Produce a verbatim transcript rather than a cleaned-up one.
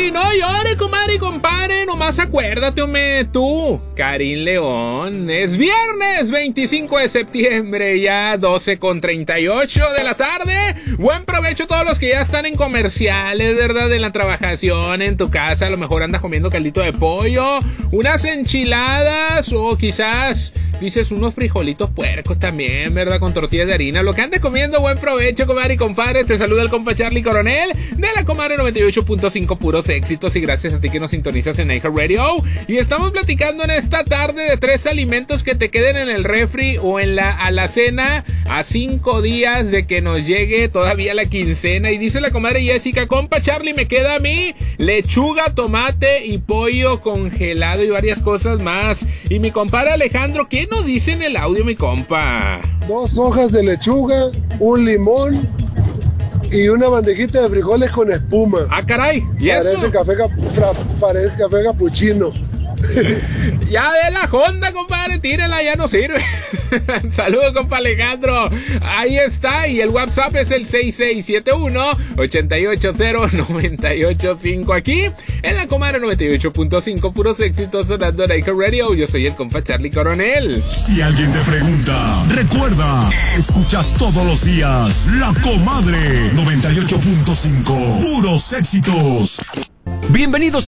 Y no llore, comadre y compadre, nomás acuérdate, hombre, tú, Karim León. Es viernes veinticinco de septiembre, ya doce con treinta y ocho de la tarde. Buen provecho a todos los que ya están en comerciales, ¿verdad? En la trabajación, en tu casa, a lo mejor andas comiendo caldito de pollo, unas enchiladas o quizás dices unos frijolitos puercos también, ¿verdad? Con tortillas de harina. Lo que andes comiendo, buen provecho, comadre y compadre. Te saluda el compa Charlie Coronel de la Comadre noventa y ocho punto cinco, puros éxitos, y gracias a ti que nos sintonizas en iHeartRadio. Y estamos platicando en esta tarde de tres alimentos que te queden en el refri o en la alacena a cinco días de que nos llegue todavía la quincena. Y dice la comadre Jessica: compa Charlie, me queda a mí lechuga, tomate y pollo congelado y varias cosas más. Y mi compadre Alejandro, ¿qué nos dice en el audio, mi compa? Dos hojas de lechuga, un limón y una bandejita de frijoles con espuma. Ah, caray, ¿y parece eso? Café, parece café capuchino. Ya de la Honda, compadre, tírala, ya no sirve. Saludos, compa Alejandro. Ahí está, y el WhatsApp es el seis seis siete uno, ocho ocho cero, nueve ocho cinco. Aquí en la Comadre noventa y ocho punto cinco, puros éxitos sonando en iHeartRadio. Yo soy el compa Charlie Coronel. Si alguien te pregunta, recuerda, escuchas todos los días La Comadre noventa y ocho punto cinco, puros éxitos. Bienvenidos